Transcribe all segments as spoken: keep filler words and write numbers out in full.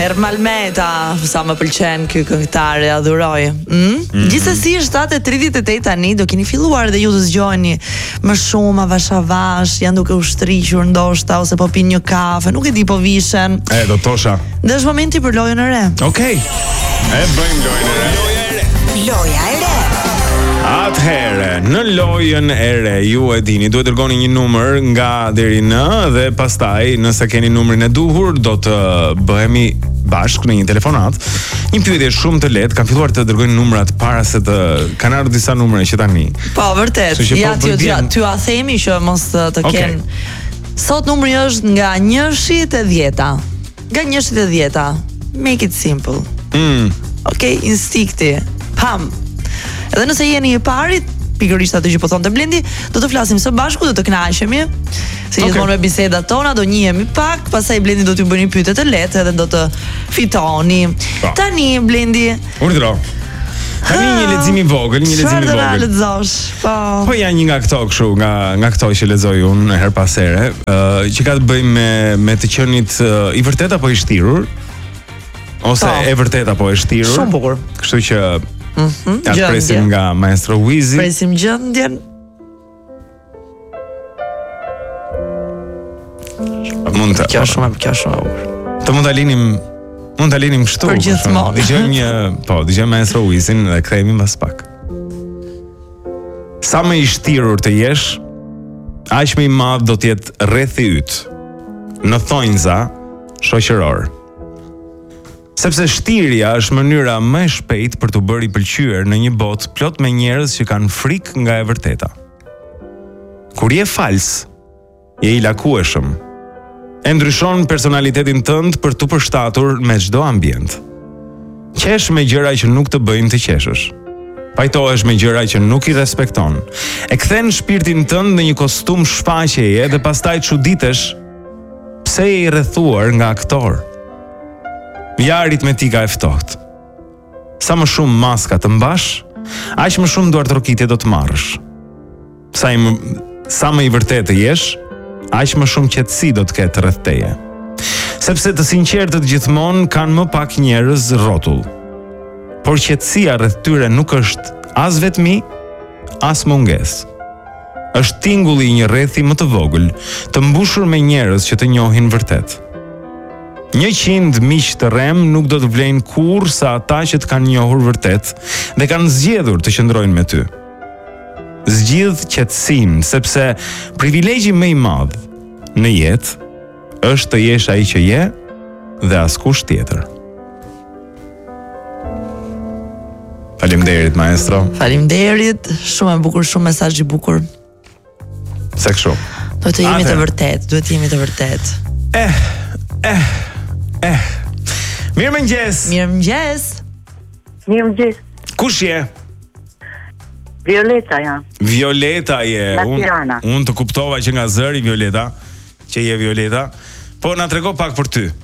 Ermal Meta, sa më pëlqen ky këngëtar, e adhuroj. Mm? Mm-hmm. Gjithsesi shtatë e tridhjetë e tetë tani do keni filluar dhe ju të zgjoheni më shumë avash avash, janë duke u shtriqur ndoshta ose po pinë një kafe, nuk e di po vishen. E do tosha. Dhe është momenti për lojën e re. Okej. Okay. E bëjmë lojën e re. Loja e re. Loja e re. Atëherë, në lojën e re, ju e dini, duhet dërgoni një numër nga deri në dhe pastaj, nëse keni numrin e duhur, do të bëhemi bashkë në një telefonat. Një pyetje shumë të lehtë, kanë filluar të dërgojnë numrat para se të kanë ardhur disa numra që tani. Po, vërtet. Ja po ti ja ty a themi që mos të, të okay. Ken. Sot numri është nga njëshi te dhjeta. Nga njëshi te dhjeta. Make it simple. Mm. Okej, okay, instikti. Pam. Edhe nëse jeni i parit, pikërisht atë që po thonte Blendi, do të flasim së bashku, do të kënaqemi. Se okay. Gjithmonë me bisedat tona do njihemi pak, pastaj Blendi do t'ju bëni pyetje të lehta edhe do të fitoni. Pa. Tani Blendi. Urdhro. Tani një lexim i vogël, një lexim i vogël. Çfarë lexosh? Po. Po janë një nga këto kështu, nga nga këto që lexoj unë her pas here, uh, që ka të bëjë me me të qenit uh, i vërtet apo i shtirur? Ose pa. E vërtet apo e shtirur? Shumë bukur. Kështu që Mhm. Ja presim nga maestro Wizi. Presim gjendjen. Mund të. Kjo është shumë, kjo është shumë. Të mund ta linim, mund ta linim kështu. Për gjithmonë. Dëgjojmë një, po, dëgjojmë maestro Wizin dhe kthehemi mbas pak. Sa më i shtirur të jesh, aq më i madh do të jetë rrethi yt. Në thonjza shoqëror. Sepse shtirja është mënyra më e shpejtë për të bërë i pëlqyer në një botë plot me njerëz që kanë frikë nga e vërteta. Kur je fals, je i lakueshëm. E ndryshon personalitetin tënd për të përshtatur me çdo ambient. Qesh me gjëra që nuk të bëjnë të qeshësh. Pajtohesh me gjëra që nuk i respekton. E kthen shpirtin tënd në një kostum shfaqjeje dhe pastaj çuditesh pse je i rrethuar nga aktor. Ja aritmetika e ftohtë. Sa më shumë maska të mbash, aq më shumë duart rokitje do të marrësh. Sa i më, sa më i vërtetë të jesh, aq më shumë qetësi do të ketë rreth teje. Sepse të sinqertët gjithmonë kanë më pak njerëz rrotull. Por qetësia rreth tyre nuk është as vetmi, as mungesë. Është tingulli i një rrethi më të vogël, të mbushur me njerëz që të njohin vërtet. Një qind miq të rrem nuk do të vlejnë kurrë sa ata që të kanë njohur vërtet dhe kanë zgjedhur të qëndrojnë me ty. Zgjidh qetësinë, sepse privilegji më i madh në jetë është të jesh ai që je dhe askush tjetër. Faleminderit maestro. Faleminderit, shumë e bukur, shumë mesazh i bukur. Se kështu. Duhet të jemi të vërtet, duhet të jemi të vërtet. Eh, eh. Eh. Mirëmëngjes. Mirëmëngjes. Mirëmëngjes. Kush je? Violeta jam. Violeta je. Unë un të kuptova që nga zëri Violeta, që je Violeta. Po na trego pak për ty.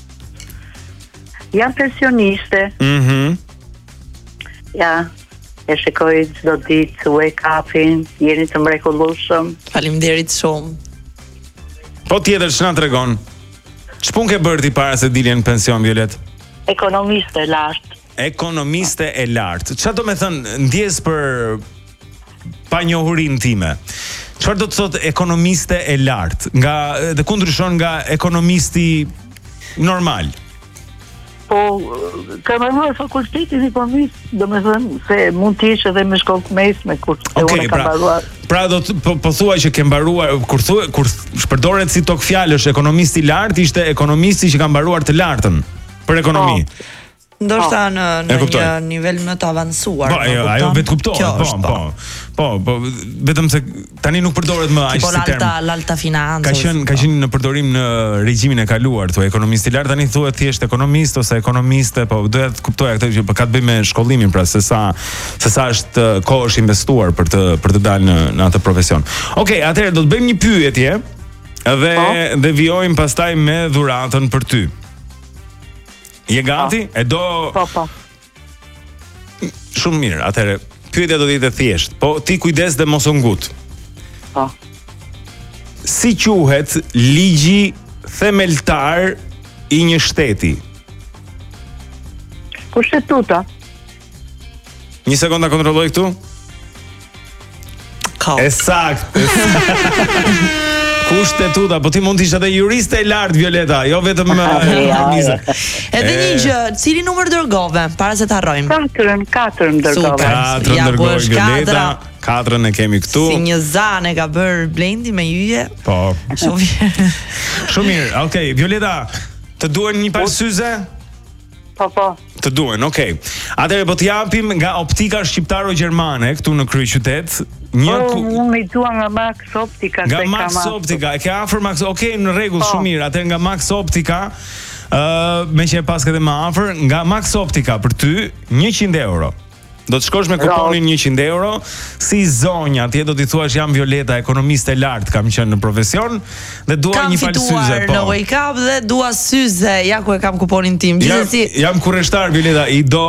Jam pensioniste. Mhm. Mm ja, e shikoj çdo ditë wake up-in, jeni të mrekullueshëm. Faleminderit shumë. Po tjetër ç'na tregon? Ç'pun ke bërë ti para se dilje në pension, Violet? Ekonomiste e lartë. Ekonomiste e lartë. Çfarë do të thënë ndjes për panjohurinë time? Çfarë do të thotë ekonomiste e lartë? Nga dhe ku ndryshon nga ekonomisti normal? Po, kam marrë fakultetin ekonomist, do me thënë se mund të jesh edhe me shkollë të mesme kur okay, unë kam mbaruar. Pra do të po, po thuaj që ke mbaruar kur thuaj kur shpërdoret si tok fjalësh ekonomisti i lartë, ishte ekonomisti që ka mbaruar të lartën për ekonomi. Po. Ndoshta në në një nivel më të avancuar. Po, ajo, ajo vetë kuptohet, po, po. Po, po, vetëm se tani nuk përdoret më aq si term. Po, alta, alta financë. Ka qenë ka qenë në përdorim në regjimin e kaluar, thua ekonomisti i lartë, tani thuhet thjesht ekonomist ose ekonomiste, po doja të kuptoja këtë që ka të bëjë me shkollimin, pra se sa se sa është kohë është investuar për të për të dalë në në atë profesion. Okej, atëherë do të bëjmë një pyetje dhe dhe vijojmë pastaj me dhuratën për ty. Je gati? E do... Po, po. Shumë mirë, atëherë, pyetja do të jetë thjesht, po ti kujdes dhe mos u ngut. Po. Si quhet ligji themeltar i një shteti? Kushtetuta. Një sekondë ta kontrolloj këtu. Ka. Ësakt. Kushtetuta, po ti mund të ishe edhe juriste e lartë, Violeta, jo vetëm Niza. Edhe një gjë, cili numër dërgove para se ta harrojmë? Katërën, katërën dërgove. Katërën Ja, po dërgoj është Violeta. katra. Katrën e kemi këtu. Si një zane ka bërë Blendi me yje. Po. Shumë mirë. Shumë mirë. Okej, Violeta, të duhen një palë syze? Po, po. Të duhen, okej. Atëherë po të japim nga optika shqiptaro-gjermane këtu në kryeqytet. Një Po, ku... unë i dua nga Max Optika. Nga se Max kam Optika, e ke afër Max. Okej, në rregull, Po. shumë mirë. Atëherë nga Max Optika, ë me që e pas këtë më afër, nga Max Optika për ty njëqind euro. Do të shkosh me kuponin njëqind euro, si zonja, atje do t'i thuash jam Violeta, ekonomiste lart, kam qenë në profesion dhe dua Kam një palë syze, fituar po. në Wake Up dhe dua syze. Ja ku e kam kuponin tim. Jam, Gjithsesi, jam kurreshtar, Violeta, i do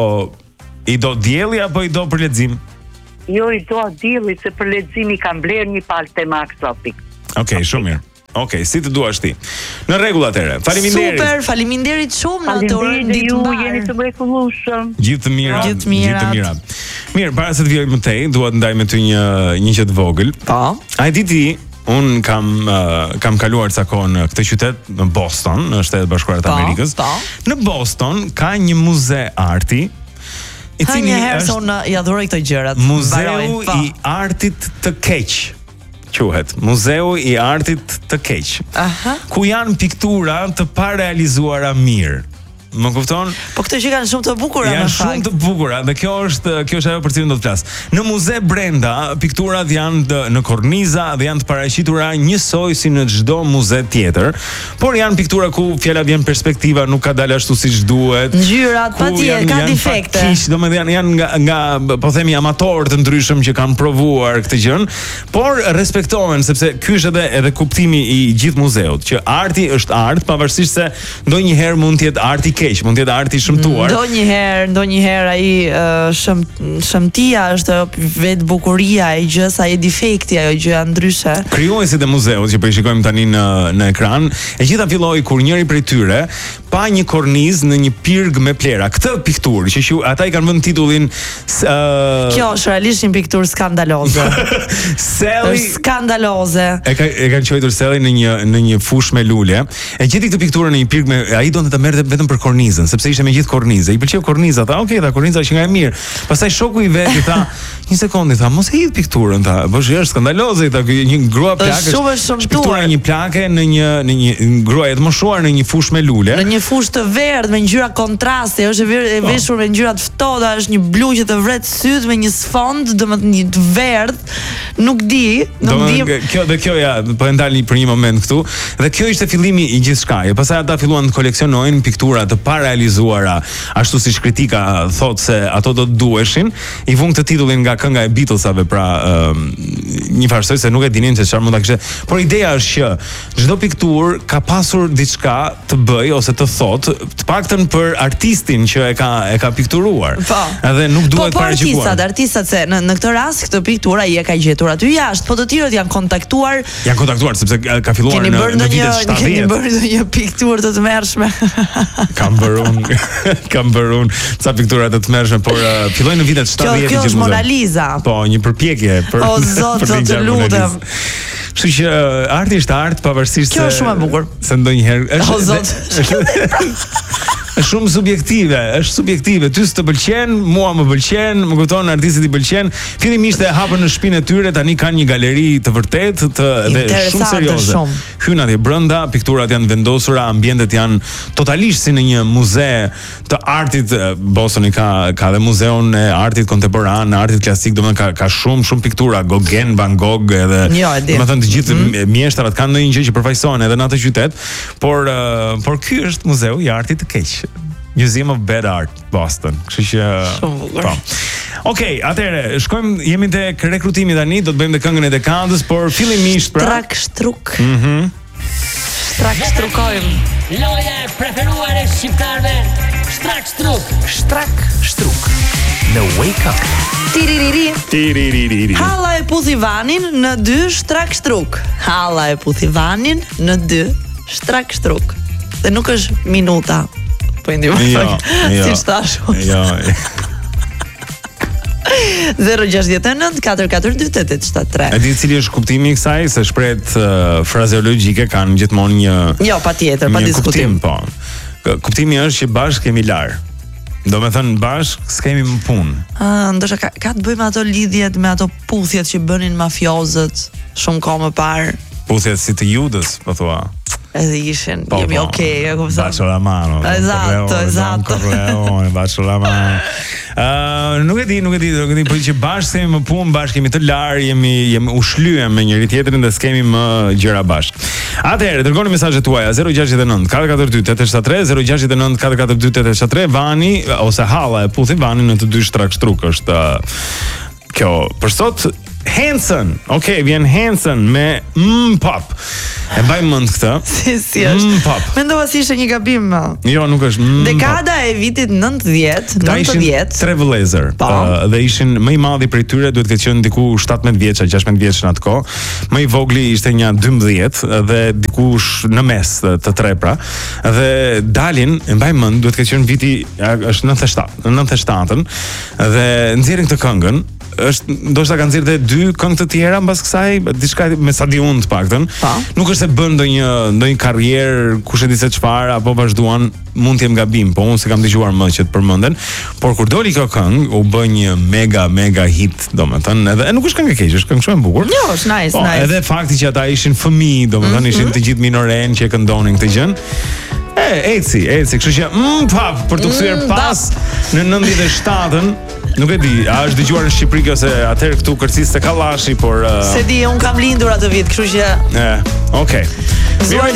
i do dielli apo i do për lexim? Jo, i do dilli se për leximi kam bler një palë te Max Optik. Okej, shumë mirë. Okej, si të duash ti. Në rregull atëherë. Faleminderit. super, faleminderit shumë na të urojmë Faleminderit ditë ju, mbar. jeni të mrekullueshëm. Gjithë të mira, Gjithë të mirat. Mirë, para se të vijoj më tej, dua të ndaj me ty një një gjë të vogël. Po. A e di ti, un kam uh, kam kaluar ca kohë në këtë qytet, në Boston, në Shtetet Bashkuara të Po, Amerikës. po. Në Boston ka një muze arti i Ha cili një herë se është unë i adhuroj këto gjërat. Muzeu Mbaroj, po. i Artit të Keq. Quhet Muzeu i Artit të Keq. Aha. Ku janë piktura të parealizuara mirë. Më kupton? Po këto që kanë shumë të bukura në Janë fakt. shumë të bukura dhe kjo është kjo është ajo për cilën do të flas. Në muze brenda, pikturat janë të, në korniza dhe janë të paraqitura njësoj si në çdo muze tjetër, por janë piktura ku fjala vjen perspektiva, nuk ka dalë ashtu siç duhet. Ngjyrat ku patjetër janë- kanë janë defekte. fakish, domethënë janë nga nga po themi amatorë të ndryshëm që kanë provuar këtë gjën, por respektohen sepse ky është edhe edhe kuptimi i gjithë muzeut, që arti është art, pavarësisht se ndonjëherë mund të jetë arti keq, mund të jetë arti shëmtuar. Ndonjëherë, ndonjëherë ai uh, shëm, shëmtia është vetë bukuria e gjës, ai defekti, ajo gjë ndryshe. Krijuesit e muzeut që po i shikojmë tani në në ekran, e gjitha filloi kur njëri prej tyre pa një kornizë në një pirg me plera. Këtë pikturë që shu, ata i kanë vënë titullin uh, Kjo është realisht një pikturë skandaloze. Sally Është skandaloze. E ka e kanë quajtur Sally në një në një fushë me lule. E gjeti këtë pikturë në një pirg me ai donte ta merrte vetëm për kornizën, sepse ishte me gjithë kornizë. I pëlqeu korniza, tha, "Okej, tha, korniza që nga e mirë." Pastaj shoku i vet i tha, "Një sekondë, tha, mos e hidh pikturën, tha. Po është skandaloze, tha, ky një grua plakë." shumë e shëmtuar. Piktura e një plake në një në një gruaje të moshuar në një fushë me lule. Në një fushë të verdhë me ngjyra kontrasti, është e ver- e veshur me ngjyra të ftohta, është një blu që të vret syt me një sfond, domethënë një të verdh, nuk di, nuk di. Domethënë kjo dhe kjo ja, po e ndalni për një moment këtu. Dhe kjo ishte fillimi i gjithçka. Pastaj ata filluan të koleksionojnë piktura të parealizuara, ashtu siç kritika thotë se ato do të duheshin. I vung të titullin nga kënga e Beatlesave, pra um, një farsoj se nuk e dinin se çfarë mund ta kishte. Por ideja është që çdo pikturë ka pasur diçka të bëj ose të thotë, të paktën për artistin që e ka e ka pikturuar. Po. Edhe nuk duhet po, po paraqituar. artistat, artistat se në, në këtë rast këtë pikturë ai e ka gjetur aty jashtë, po të tjerët janë kontaktuar. Janë kontaktuar sepse ka filluar Keni në, bërë në ndonjë, vitet keni shtatëdhjetë. bërë ndonjë pikturë të tmerrshme. Kam bërë unë, kam bërë unë ca piktura të tmerrshme, por uh, filloi në vitet Kjo, shtatëdhjetë. kjo gjithë është muzeu. Mona Lisa. Po, një përpjekje për O, zot, për zot, ngjarje të Mona lutem. Lisa. Kështu që uh, arti është art pavarësisht Kjo se është shumë e bukur. Se ndonjëherë O, zot. është shumë subjektive, është subjektive. Ty s'të pëlqen, mua më pëlqen, më kupton, artistit i pëlqen. Fillimisht e hapën në shpinën e tyre, tani kanë një galeri të vërtetë të dhe shumë Interesante serioze. shumë. Hyn atje brenda, pikturat janë vendosura, ambientet janë totalisht si në një muze të artit. Boston i ka ka dhe muzeun e artit kontemporan, artit klasik, domethënë ka ka shumë shumë piktura, Gauguin, Van Gogh edhe Jo, e di. domethënë të gjithë mm. mjeshtrat kanë ndonjë gjë që përfaqësohen edhe në atë qytet, por uh, por ky është muzeu i artit të keq. Museum of Bad Art, Boston. Kështu që Shumë bukur. po. Okej, atëherë, shkojmë, jemi tek rekrutimi tani, do të bëjmë të këngën e dekadës, por fillimisht pra Trak shtruk. Mhm. Trak shtrukojmë. Loja e preferuar e shqiptarëve, Shtrak Shtruk. Shtrak Shtruk në Wake Up. Tiririri. Tiririri. Halla e puthi vanin në dy shtrak shtruk. Halla e puthi vanin në dy shtrak shtruk. Dhe nuk është minuta, po i ndihmoj. Jo, jo. Siç thash. Jo. zero gjasht nënt katër katër dy tetë tetë shtat tre. E di cili është kuptimi i kësaj, se shprehjet uh, frazeologjike kanë gjithmonë një Jo, patjetër, pa një diskutim. kuptim, po. Kuptimi është që bashkë kemi lar. Do me thënë bashkë s'kemi më punë. Ah, ndoshta ka, ka të bëjë me ato lidhjet, me ato puthjet që bënin mafiozët shumë kohë më parë. Puthjet si të Judës, po thua. Edhe ishin, Po, jemi po. okay, e kupton. Bacio la mano. Esatto, esatto. Corleone, bacio la mano. Uh, nuk e di, nuk e di, nuk e di, po që bashkë kemi më punë, bashkë kemi të larë, jemi jemi u shlyem me njëri tjetrin dhe s'kemi më gjëra bashkë. Atëherë, dërgoni mesazhet tuaja zero gjasht e nënt katër katër dy tetë shtat tre, zero gjasht e nënt katër katër dy tetë shtat tre, Vani ose Halla e puthi Vani në të dy shtrak shtruk është uh, kjo. Për sot Hanson. Okej, okay, vjen Hanson me mm pop. E mbaj mend këtë. Si si është? Mm pop. Mendova si ishte një gabim. Jo, nuk është mm Dekada e vitit nëntëdhjetë, nëntëdhjetë. Tre vëllezër. Uh, dhe ishin më i madhi prej tyre duhet të ketë qenë diku shtatëmbëdhjetë vjeç, gjashtëmbëdhjetë vjeç në atë kohë. Më i vogli ishte një dymbëdhjetë dhe dikush në mes të, të tre pra. Dhe dalin, e mbaj mend, duhet të ketë qenë viti është nëntëdhjetë shtatë, nëntëdhjetë shtatën dhe nxjerrin këtë këngën. Është ndoshta kanë nxjerrë edhe dy këngë të tjera mbas kësaj, diçka me sa di unë të paktën. Nuk është se bën ndonjë ndonjë karrierë, kush e di se çfarë apo vazhduan, mund të jem gabim, po unë s'e kam dëgjuar më që të përmenden, por kur doli kjo këngë u bë një mega mega hit, domethënë, edhe e nuk është këngë e keqe, është këngë shumë e bukur. Jo, është nice, po, nice. Edhe fakti që ata ishin fëmijë, domethënë mm -hmm. ishin të gjithë minoren që e këndonin këtë gjën. E, eci, eci, kështu që mm, pap, për të kthyer mm, pas në nëntëdhjetë e shtatën. Nuk e di, a është dëgjuar në Shqipëri ose atëherë këtu kërciste kallashi, por uh... se di, un kam lindur atë vit, kështu që e, okay.